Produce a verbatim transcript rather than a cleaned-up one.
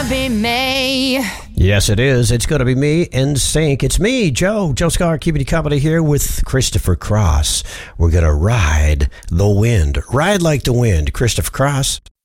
be me. Yes, it is. It's going to be me in sync. It's me, Joe. Joe Scar, keeping you company here with Christopher Cross. We're going to ride the wind. Ride like the wind. Christopher Cross.